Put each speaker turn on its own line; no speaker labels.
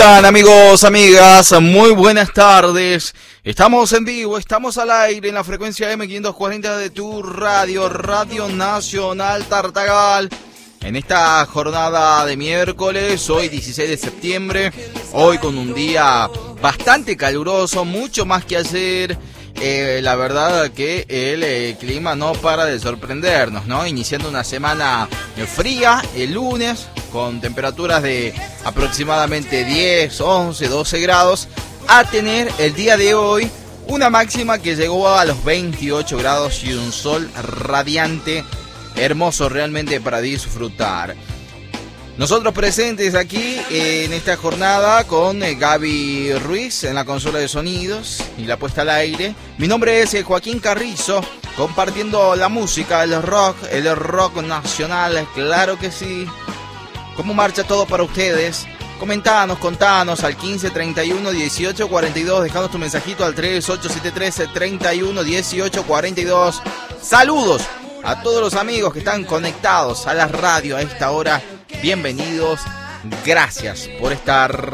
Hola amigos, amigas, muy buenas tardes. Estamos en vivo, estamos al aire en la frecuencia M540 de tu radio, Radio Nacional Tartagal. En esta jornada de miércoles, hoy 16 de septiembre, hoy con un día bastante caluroso, mucho más que ayer. La verdad que el clima no para de sorprendernos, ¿no? Iniciando una semana fría el lunes, con temperaturas de aproximadamente 10, 11, 12 grados, a tener el día de hoy una máxima que llegó a los 28 grados y un sol radiante, hermoso realmente para disfrutar. Nosotros presentes aquí en esta jornada con Gaby Ruiz en la consola de sonidos y la puesta al aire. Mi nombre es Joaquín Carrizo, compartiendo la música, el rock nacional, claro que sí. ¿Cómo marcha todo para ustedes? Comentanos, contanos al 15 31 18 42, dejanos tu mensajito al 3873 31 18 42. Saludos a todos los amigos que están conectados a la radio a esta hora. Bienvenidos, gracias por estar